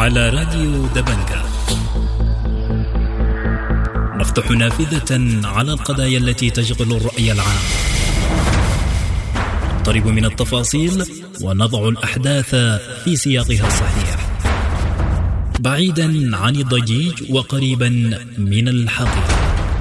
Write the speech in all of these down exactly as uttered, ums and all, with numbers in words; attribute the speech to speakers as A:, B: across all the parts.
A: على راديو دبنجة نفتح نافذة على القضايا التي تشغل الرأي العام، نقترب من التفاصيل ونضع الأحداث في سياقها الصحيح، بعيدا عن الضجيج وقريبا من الحقيقة.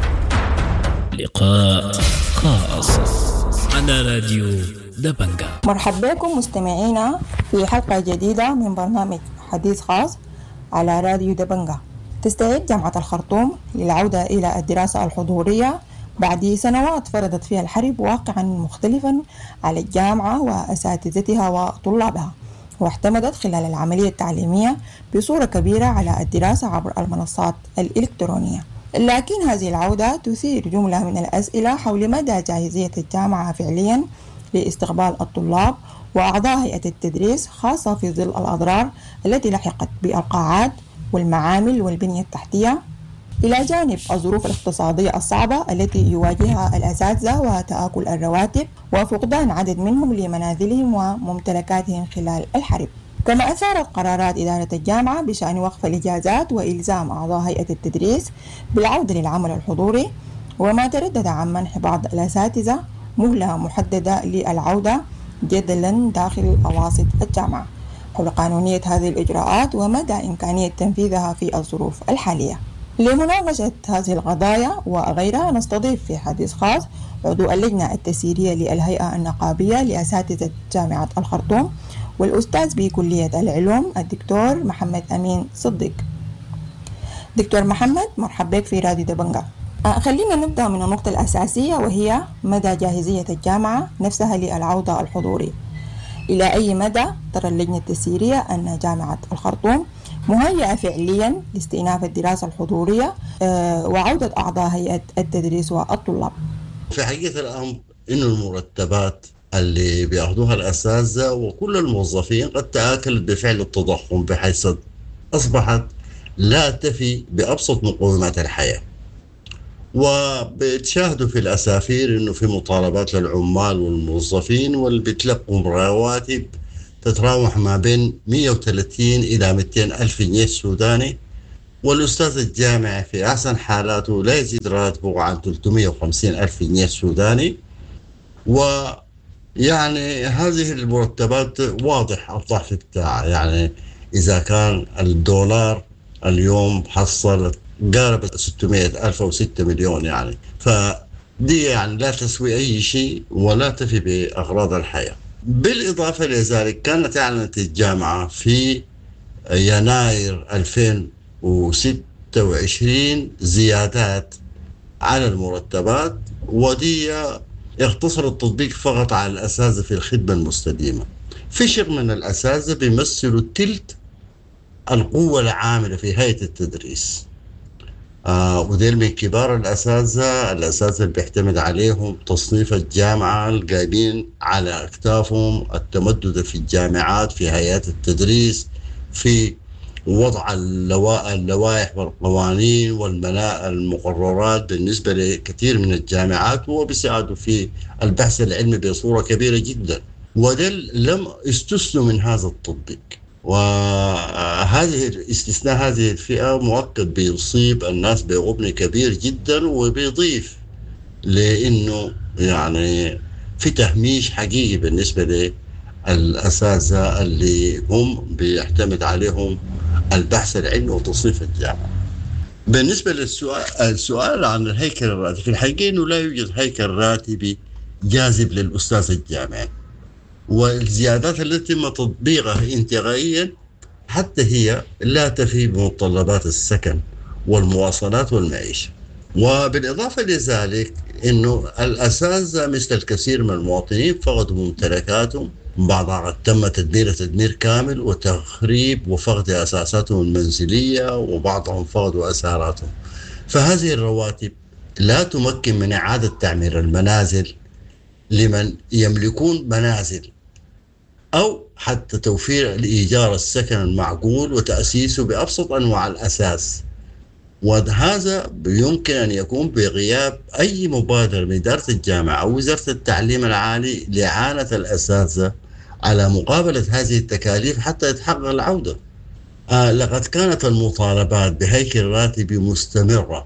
A: لقاء خاص على راديو دبنجة.
B: مرحبا بكم مستمعينا في حلقة جديدة من برنامج حديث خاص على راديو دبنجة. تستعد جامعة الخرطوم للعودة إلى الدراسة الحضورية بعد سنوات فرضت فيها الحرب واقعا مختلفا على الجامعة وأساتذتها وطلابها، واعتمدت خلال العملية التعليمية بصورة كبيرة على الدراسة عبر المنصات الإلكترونية. لكن هذه العودة تثير جملة من الأسئلة حول مدى جاهزية الجامعة فعليا لاستقبال الطلاب وأعضاء هيئة التدريس، خاصة في ظل الأضرار التي لحقت بالقاعات والمعامل والبنية التحتية، إلى جانب الظروف الاقتصادية الصعبة التي يواجهها الأساتذة وتآكل الرواتب وفقدان عدد منهم لمنازلهم وممتلكاتهم خلال الحرب. كما أثارت قرارات إدارة الجامعة بشأن وقف الإجازات وإلزام أعضاء هيئة التدريس بالعودة للعمل الحضوري، وما تردد عن منح بعض الأساتذة مهلة محددة للعودة جدلا داخل أواسط الجامعة حول قانونية هذه الإجراءات ومدى إمكانية تنفيذها في الظروف الحالية. لمناقشة هذه القضايا وغيرها نستضيف في حديث خاص عضو اللجنة التسييرية للهيئة النقابية لأساتذة جامعة الخرطوم والأستاذ بكلية العلوم الدكتور محمد أمين صديق. دكتور محمد، مرحبا بك في راديو دبنجة. خلينا نبدأ من النقطة الأساسية وهي مدى جاهزية الجامعة نفسها للعودة الحضوري. إلى أي مدى ترى اللجنة التسييرية أن جامعة الخرطوم مهيئة فعليا لاستئناف الدراسة الحضورية وعودة أعضاء هيئة التدريس والطلاب؟
C: في حقيقة الأمر إنه المرتبات اللي بيأخذوها الأساتذة وكل الموظفين قد تآكلت بفعل التضخم، بحيث أصبحت لا تفي بأبسط مقومات الحياة. وبتشاهدوا في الأسافير إنه في مطالبات للعمال والموظفين واللي بيتلقوا رواتب تتراوح ما بين مئة وثلاثين إلى مئتين ألف جنيه سوداني، والأستاذ الجامعي في أحسن حالاته لا يزيد راتبه عن ثلاثمئة وخمسين ألف جنيه سوداني. ويعني هذه المرتبات واضح الضعف بتاعها، يعني إذا كان الدولار اليوم حصلت قارب ستمئة ألف أو ستة مليون، يعني فدي يعني لا تسوي أي شيء ولا تفي بأغراض الحياة. بالإضافة لذلك كانت أعلنت الجامعة في يناير ألفين وستة وعشرين زيادات على المرتبات، ودي اختصر التطبيق فقط على الأساتذة في الخدمة المستديمة. فشر من الأساتذة بيمثلوا تلت القوة العاملة في هيئة التدريس، آه وديل من كبار الأساتذة الأساتذة اللي بيعتمد عليهم تصنيف الجامعة، القايمين على أكتافهم التمدد في الجامعات، في هيئات التدريس، في وضع اللوائح والقوانين والمقررات بالنسبة لكثير من الجامعات، وبيساعدوا في البحث العلمي بصورة كبيرة جدا، وديل لم يستثنوا من هذا التطبيق. وهذه استثناء هذه الفئة مؤكد بيصيب الناس بغبن كبير جدا، وبيضيف لأنه يعني في تهميش حقيقي بالنسبة للأساتذة اللي هم بيعتمد عليهم البحث العلمي وتصنيف الجامعة. بالنسبة للسؤال السؤال عن الهيكل الراتبي، في الحقيقة إنه لا يوجد هيكل راتبي جاذب للأستاذ الجامعي، والزيادات التي تم تطبيقها انتقائيا حتى هي لا تفي بمتطلبات السكن والمواصلات والمعيشة. وبالإضافة لذلك أنه الأساتذة مثل الكثير من المواطنين فقدوا ممتلكاتهم، بعضها قد تم تدمير تدمير كامل وتخريب وفقد أساساتهم المنزلية، وبعضهم فقدوا أساراتهم. فهذه الرواتب لا تمكن من إعادة تعمير المنازل لمن يملكون منازل، أو حتى توفير الإيجار السكن المعقول وتأسيسه بأبسط أنواع الأساس. وهذا يمكن أن يكون بغياب أي مبادرة من إدارة الجامعة أو وزارة التعليم العالي لإعانة الأساتذة على مقابلة هذه التكاليف حتى يتحقق العودة. آه لقد كانت المطالبات بهيكل راتبي مستمرة،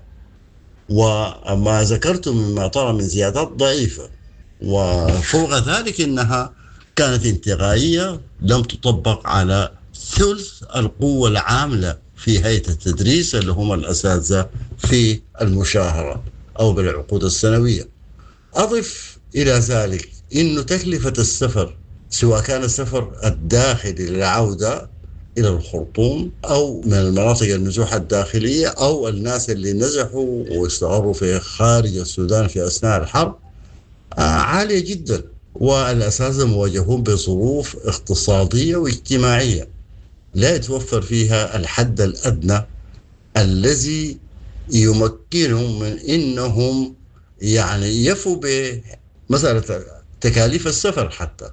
C: وما ذكرت مما طرأ من زيادات ضعيفة، وفوق ذلك إنها كانت انتقائية لم تطبق على ثلث القوة العاملة في هيئة التدريس اللي هم الأساتذة في المشاهرة أو بالعقود السنوية. أضف إلى ذلك إنه تكلفة السفر، سواء كان السفر الداخلي للعودة إلى الخرطوم أو من المناطق النزوح الداخلية أو الناس اللي نزحوا واستقروا في خارج السودان في أثناء الحرب، عالية جدا، والأساتذة مواجهون بظروف اقتصادية واجتماعية لا يتوفر فيها الحد الأدنى الذي يمكنهم من إنهم يعني يفوا بمسألة تكاليف السفر حتى،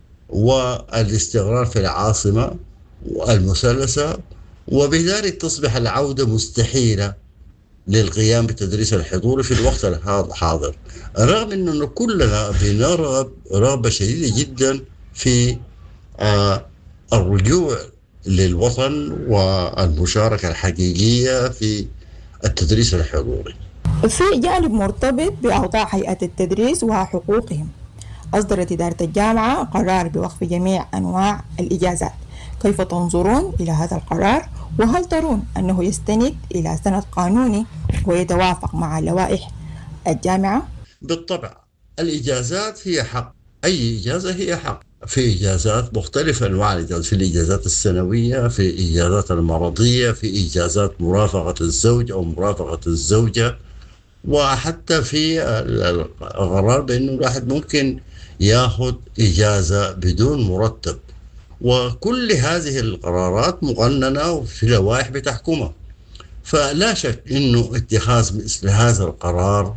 C: والاستقرار في العاصمة المثلثة، وبذلك تصبح العودة مستحيلة للقيام بالتدريس الحضوري في الوقت الحاضر، رغم أنه كلنا بنرغب رغبة شديدة جدا في آه الرجوع للوطن والمشاركة الحقيقية في التدريس الحضوري.
B: في جانب مرتبط بأوضاع هيئة التدريس وحقوقهم، أصدرت إدارة الجامعة قرار بوقف جميع أنواع الإجازات. كيف تنظرون إلى هذا القرار؟ وهل ترون أنه يستند إلى سند قانوني ويتوافق مع لوائح الجامعة؟
C: بالطبع الإجازات هي حق، أي إجازة هي حق. في إجازات مختلفة أنواع الإجازات، في الإجازات السنوية، في إجازات المرضية، في إجازات مرافقة الزوج أو مرافقة الزوجة، وحتى في القرار بأنه الواحد ممكن ياخذ إجازة بدون مرتب، وكل هذه القرارات مقننة وفي لوائح بتحكمها. فلا شك أنه اتخاذ مثل هذا القرار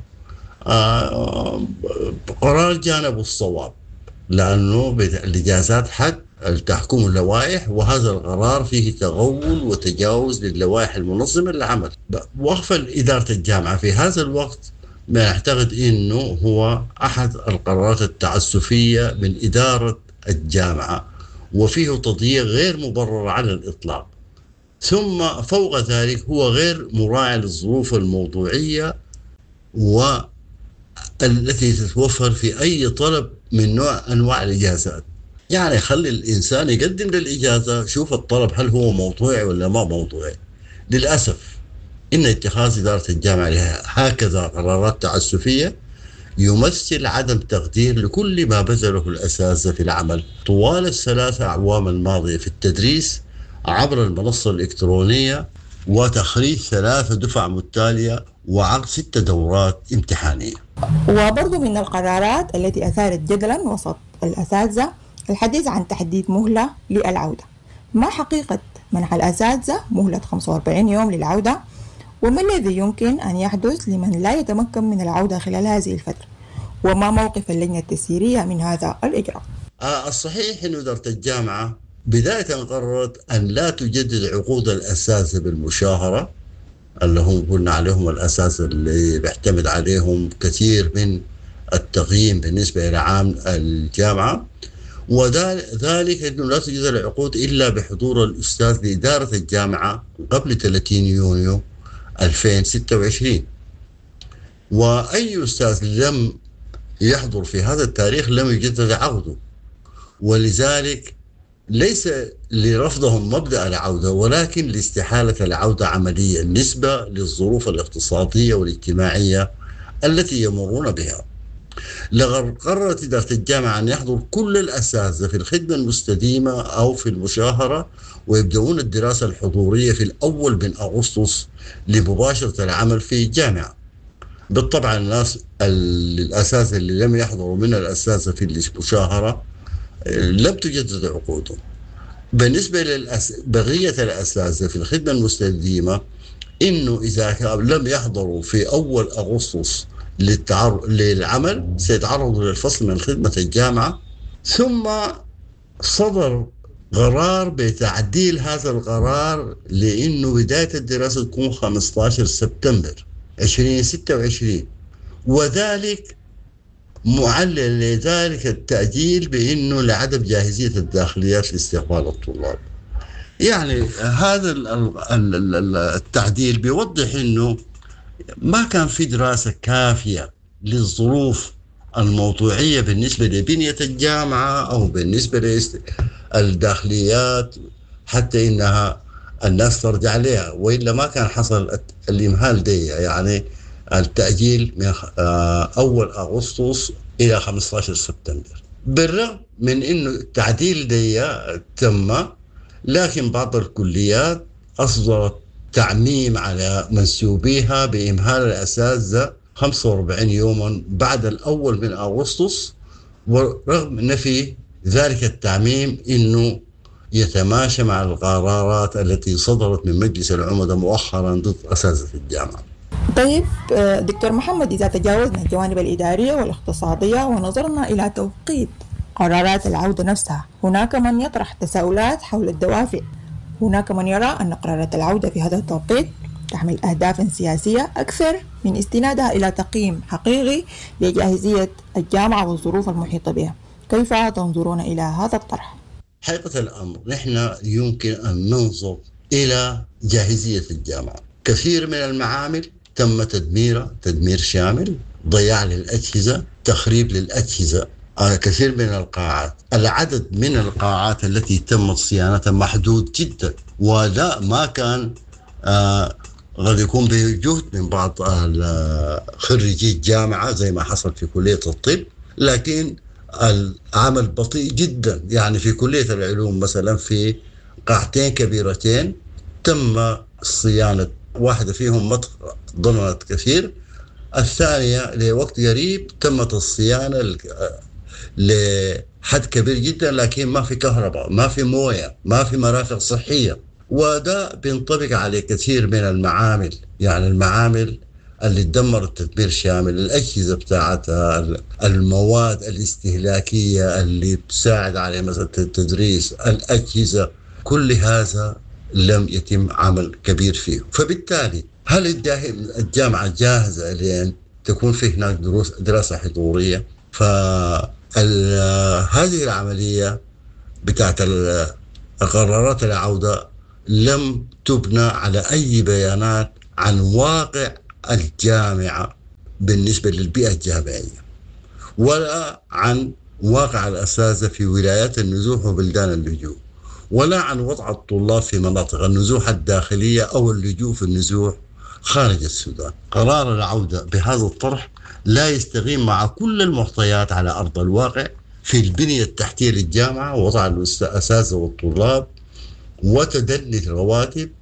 C: آه قرار جانب الصواب، لأنه الإجازات حق تحكم اللوائح، وهذا القرار فيه تغول وتجاوز للوائح المنظمة للعمل. وقف إدارة الجامعة في هذا الوقت ما أعتقد أنه هو أحد القرارات التعسفية من إدارة الجامعة، وفيه تضييق غير مبرر على الإطلاق. ثم فوق ذلك هو غير مراعي للظروف الموضوعية والتي تتوفر في أي طلب من نوع أنواع الإجازات. يعني خلي الإنسان يقدم للإجازة، شوف الطلب هل هو موضوعي ولا ما موضوعي. للأسف إن اتخاذ إدارة الجامعة لها هكذا قرارات تعسفية يمثل عدم تقدير لكل ما بذله الأساتذة في العمل طوال الثلاثة أعوام الماضية في التدريس عبر المنصة الإلكترونية، وتخريج ثلاثة دفع متتالية وعقد ست دورات امتحانية.
B: وبرضو من القرارات التي أثارت جدلا وسط الأساتذة الحديث عن تحديد مهلة للعودة. ما حقيقة منح الأساتذة مهلة خمسة وأربعين يوم للعودة؟ وما الذي يمكن أن يحدث لمن لا يتمكن من العودة خلال هذه الفترة؟ وما موقف اللجنة التسييرية من هذا الإجراء؟
C: آه الصحيح أن إدارة الجامعة بداية قررت أن لا تجدد عقود الأساتذة بالمشاهرة اللي هم قلنا عليهم الأساس اللي بيعتمد عليهم كثير من التقييم بالنسبة إلى عام الجامعة، وذلك أنه لا تجدد العقود إلا بحضور الأستاذ لإدارة الجامعة قبل ثلاثين يونيو ألفين وستة وعشرين، وأي أستاذ لم يحضر في هذا التاريخ لم يجدد عقده. ولذلك ليس لرفضهم مبدأ العودة، ولكن لاستحالة العودة عمليا نسبة للظروف الاقتصادية والاجتماعية التي يمرون بها. لقد قررت إدارة الجامعة أن يحضر كل الأساتذة في الخدمة المستديمة أو في المشاهرة، ويبدأون الدراسة الحضورية في الأول من أغسطس لمباشرة العمل في الجامعة. بالطبع الناس الأساتذة اللي لم يحضروا من الأساتذة في المشاهرة لم تجدد عقودهم. بالنسبة لبقية الأساتذة في الخدمة المستديمة، إنه إذا لم يحضروا في أول أغسطس للتعر... للعمل سيتعرضوا للفصل من خدمة الجامعة. ثم صدر قرار بتعديل هذا القرار لأنه بداية الدراسة تكون خمسة عشر سبتمبر ألفين وستة وعشرين، وذلك معلل لذلك التأجيل بأنه لعدم جاهزية الداخليات لاستقبال الطلاب. يعني هذا التعديل بيوضح أنه ما كان في دراسة كافية للظروف الموضوعية بالنسبة لبنية الجامعة أو بالنسبة للداخليات حتى إنها الناس ترجع عليها، وإلا ما كان حصل الإمهال دي، يعني التأجيل من أول أغسطس إلى خمسة عشر سبتمبر. بالرغم من إنه التعديل دي تم، لكن بعض الكليات أصدرت تعميم على منسوبيها بإمهال الأساتذة خمسة وأربعين يوما بعد الأول من أغسطس، ورغم نفي ذلك التعميم إنه يتماشى مع القرارات التي صدرت من مجلس العمداء مؤخرا ضد أساتذة الجامعة.
B: طيب دكتور محمد، إذا تجاوزنا الجوانب الإدارية والاقتصادية ونظرنا إلى توقيت قرارات العودة نفسها، هناك من يطرح تساؤلات حول الدوافع. هناك من يرى أن قرارات العودة في هذا التوقيت تحمل أهدافا سياسية أكثر من استنادها إلى تقييم حقيقي لجاهزية الجامعة والظروف المحيطة بها. كيف تنظرون إلى هذا الطرح؟
C: حقيقة الأمر نحن يمكن أن ننظر إلى جاهزية الجامعة. كثير من المعامل تم تدميرها تدمير شامل، ضياع للأجهزة، تخريب للأجهزة. آه كثير من القاعات، العدد من القاعات التي تمت صيانتها محدود جدا، ولا ما كان آه قد يكون بجهد من بعض خريجي الجامعة زي ما حصل في كلية الطب، لكن العمل بطيء جدا. يعني في كلية العلوم مثلا في قاعتين كبيرتين تم صيانة، واحدة فيهم ضمنت كثير، الثانية لوقت قريب تمت الصيانة لحد كبير جدا، لكن ما في كهرباء، ما في موية، ما في مرافق صحية. وده بينطبق على كثير من المعامل، يعني المعامل اللي تدمرت تدمير شامل، الأجهزة بتاعتها، المواد الاستهلاكية اللي بتساعد على مثلا التدريس، الأجهزة، كل هذا لم يتم عمل كبير فيه. فبالتالي هل الجامعة جاهزة لأن تكون في هناك دروس دراسة حضورية؟ فهذه العملية بتاعت قرارات العودة لم تبنى على أي بيانات عن واقع الجامعة بالنسبة للبيئة الجامعية، ولا عن واقع الأساتذة في ولايات النزوح وبلدان اللجوء، ولا عن وضع الطلاب في مناطق النزوح الداخلية أو اللجوء في النزوح خارج السودان. قرار العودة بهذا الطرح لا يستقيم مع كل المعطيات على أرض الواقع في البنية التحتية للجامعة، وضع الأساتذة والطلاب، وتدني الرواتب،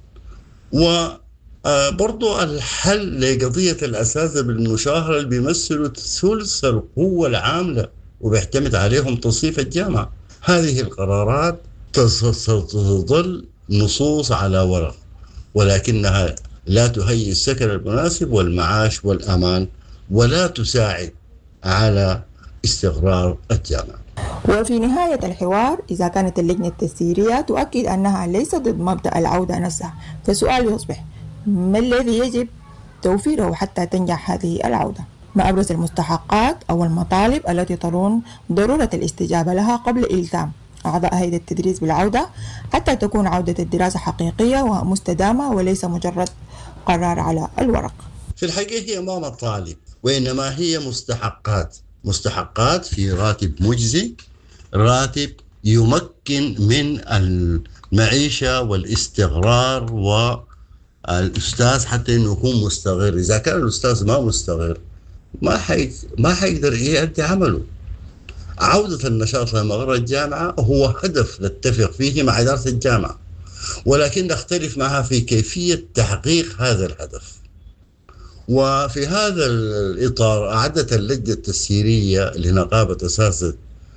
C: وبرضو الحل لقضية الأساتذة بالمشاهرة اللي بيمثلوا ثلث القوة العاملة وبيعتمد عليهم تصنيف الجامعة. هذه القرارات تظل نصوص على ورق، ولكنها لا تهيئ السكن المناسب والمعاش والأمان، ولا تساعد على استقرار الجامعة.
B: وفي نهاية الحوار، إذا كانت اللجنة التسييرية تؤكد أنها ليست ضد مبدأ العودة نفسها، فالسؤال يصبح: ما الذي يجب توفيره حتى تنجح هذه العودة؟ ما أبرز المستحقات أو المطالب التي ترون ضرورة الاستجابة لها قبل إلزام أعضاء هيئة التدريس بالعودة حتى تكون عودة الدراسة حقيقية ومستدامة وليس مجرد قرار على الورق؟
C: في الحقيقة هي ما مطالب، وإنما هي مستحقات. مستحقات في راتب مجزي، راتب يمكن من المعيشة والاستقرار والأستاذ حتى إنه يكون مستقر. إذا كان الأستاذ ما مستقر ما حي ما حيقدر يؤدي عمله. عودة النشاط لمقر الجامعة هو هدف نتفق فيه مع إدارة الجامعة، ولكن نختلف معها في كيفية تحقيق هذا الهدف. وفي هذا الإطار أعدت اللجنة التسييرية لنقابة أساتذة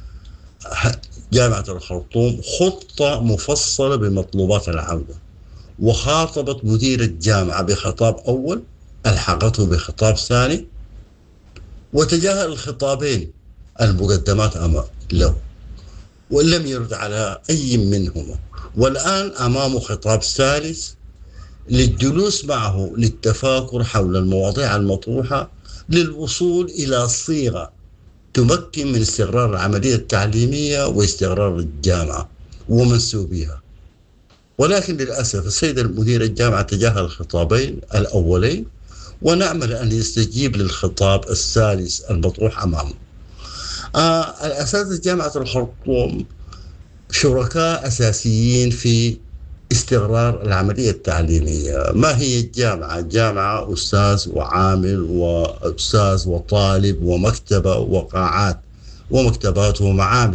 C: جامعة الخرطوم خطة مفصلة بمطلوبات العودة، وخاطبت مدير الجامعة بخطاب أول، ألحقته بخطاب ثاني، وتجاهل الخطابين المقدمات أمام له ولم يرد على أي منهما. والآن أمامه خطاب ثالث للجلوس معه للتفاكر حول المواضيع المطروحة للوصول إلى صيغة تمكن من استقرار العملية التعليمية واستقرار الجامعة ومنسوبيها. ولكن للأسف السيد المدير الجامعة تجاهل الخطابين الأولين، ونأمل أن يستجيب للخطاب الثالث المطروح أمامه. آه الأساتذة جامعة الخرطوم شركاء أساسيين في استقرار العملية التعليمية. ما هي الجامعة؟ الجامعة أستاذ وعامل وأستاذ وطالب ومكتبة وقاعات ومكتبات ومعامل،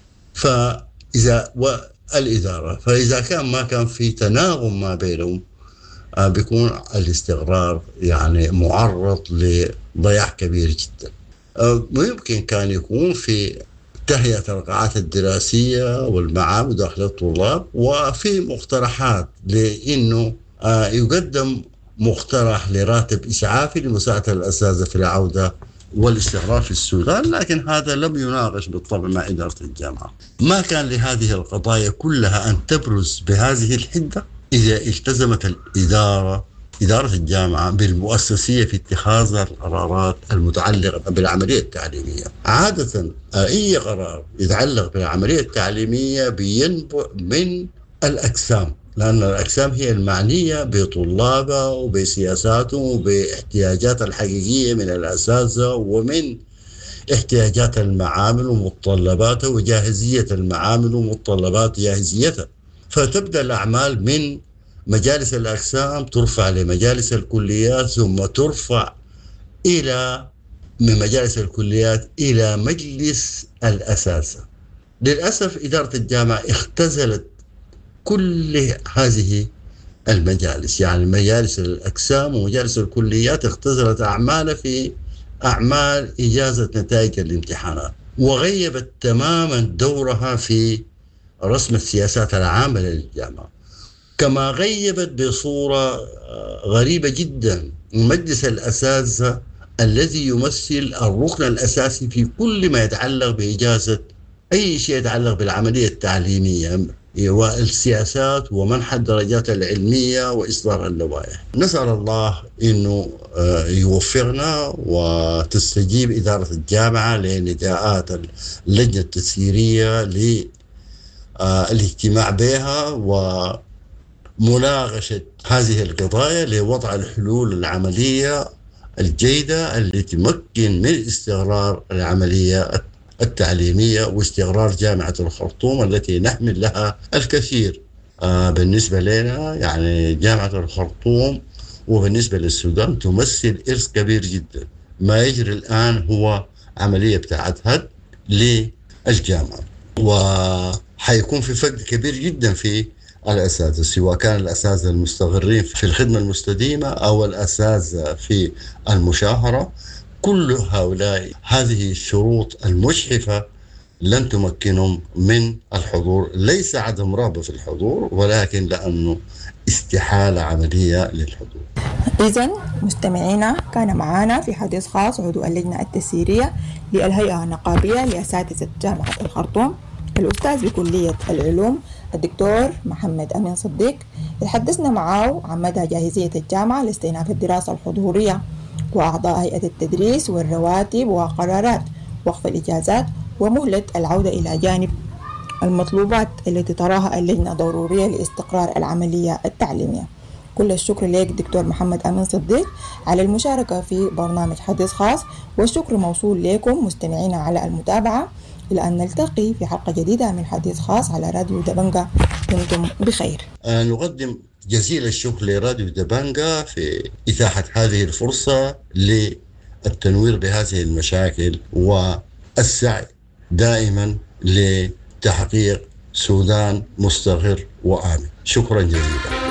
C: فإذا والإدارة، فإذا كان ما كان في تناغم ما بينهم آه بيكون الاستقرار يعني معرض لضياع كبير جدا. آه ويمكن كان يكون في تهيئة القاعات الدراسية والمعامل داخل الطلاب، وفي مقترحات لأنه آه يقدم مقترح لراتب إسعافي لمساعدة الأساتذة في العودة والاستقرار في السودان، لكن هذا لم يناقش بالطبع مع إدارة الجامعة. ما كان لهذه القضايا كلها أن تبرز بهذه الحدة إذا التزمت الإدارة إدارة الجامعة بالمؤسسية في اتخاذ القرارات المتعلقة بالعملية التعليمية. عادة أي قرار يتعلق بالعملية التعليمية بينبع من الأقسام، لأن الأقسام هي المعنية بطلابها وبسياساتهم وباحتياجات الحقيقية من الأساتذة ومن احتياجات المعامل ومتطلباتها وجاهزية المعامل ومتطلبات جاهزيتها. فتبدأ الأعمال من مجالس الأقسام، ترفع لمجالس الكليات، ثم ترفع إلى من مجالس الكليات إلى مجلس الأساتذة. للأسف إدارة الجامعة اختزلت كل هذه المجالس، يعني مجالس الأقسام ومجالس الكليات اختزلت أعمالها في أعمال إجازة نتائج الامتحانات، وغيبت تماما دورها في رسم السياسات العامة للجامعة. كما غيبت بصورة غريبة جدا مجلس الأساتذة الذي يمثل الركن الأساسي في كل ما يتعلق بإجازة أي شيء يتعلق بالعملية التعليمية والسياسات ومنح الدرجات العلمية وإصدار اللوائح. نسأل الله إنه يوفقنا وتستجيب إدارة الجامعة لنداءات اللجنة التسييرية للاجتماع بها ومناقشة هذه القضايا لوضع الحلول العملية الجيدة التي تمكن من استقرار العملية التعليمية واستقرار جامعة الخرطوم التي نحمل لها الكثير. آه بالنسبة لنا يعني جامعة الخرطوم وبالنسبة للسودان تمثل إرث كبير جدا. ما يجري الآن هو عملية بتاعت هد للجامعة، وحيكون في فقد كبير جدا في الأساتذة، سواء كان الأساتذة المستقرين في الخدمة المستديمة أو الأساتذة في المشاهرة. كل هؤلاء هذه الشروط المجحفة لن تمكنهم من الحضور، ليس عدم رغبة في الحضور ولكن لأنه استحالة عملية للحضور.
B: إذن مستمعينا، كان معنا في حديث خاص عضو اللجنة التسييرية للهيئة النقابية لأساتذة جامعة الخرطوم الأستاذ بكلية العلوم الدكتور محمد أمين صديق. تحدثنا معه عن مدى جاهزية الجامعة لاستئناف الدراسة الحضورية وأعضاء هيئة التدريس والرواتب وقرارات وقف الإجازات ومهلة العودة إلى جانب المطلوبات التي تراها اللجنة ضرورية لاستقرار العملية التعليمية. كل الشكر لك دكتور محمد أمين صديق على المشاركة في برنامج حديث خاص، والشكر موصول لكم مستمعينا على المتابعة. إلى أن نلتقي في حلقة جديدة من حديث خاص على راديو دبنجة. دمتم بخير.
C: أه نقدم جزيل الشكر لراديو دبنجة في إتاحة هذه الفرصة للتنوير بهذه المشاكل والسعي دائما لتحقيق سودان مستقر وآمن. شكرا جزيلا.